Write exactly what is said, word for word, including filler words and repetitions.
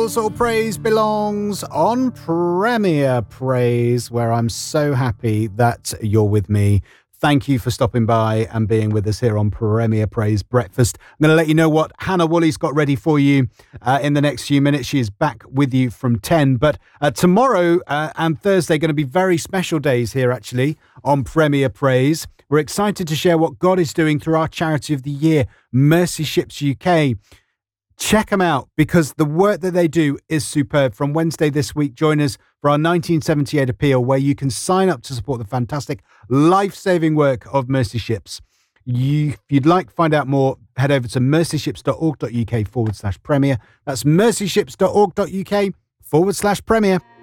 yours. All praise belongs on Premier Praise, where I'm so happy that you're with me. Thank you for stopping by and being with us here on Premier Praise Breakfast. I'm going to let you know what Hannah Woolley's got ready for you uh, in the next few minutes. She is back with you from ten. But uh, tomorrow uh, and Thursday are going to be very special days here, actually, on Premier Praise. We're excited to share what God is doing through our charity of the year, Mercy Ships U K. Check them out because the work that they do is superb. From Wednesday this week, join us for our nineteen seventy-eight appeal, where you can sign up to support the fantastic life-saving work of Mercy Ships. You, if you'd like to find out more, head over to mercyships.org.uk forward slash premier. That's mercyships.org.uk forward slash premier.